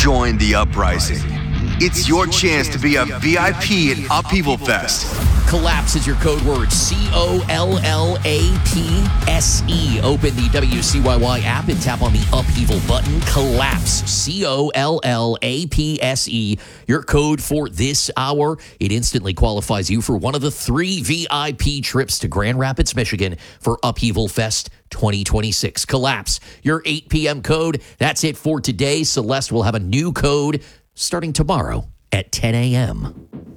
Join the uprising. It's your chance to be a VIP at Upheaval Fest. Collapse is your code word. COLLAPSE. Open the WCYY app and tap on the Upheaval button. Collapse. COLLAPSE. Your code for this hour. It instantly qualifies you for one of the 3 VIP trips to Grand Rapids, Michigan for Upheaval Fest 2026. Collapse. Your 8 p.m. code. That's it for today. Celeste will have a new code starting tomorrow at 10 a.m.